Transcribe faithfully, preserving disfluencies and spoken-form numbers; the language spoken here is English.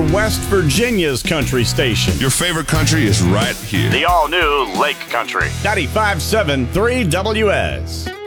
West Virginia's country station. Your favorite country is right here. The all-new Lake Country. ninety-five point seven three W S.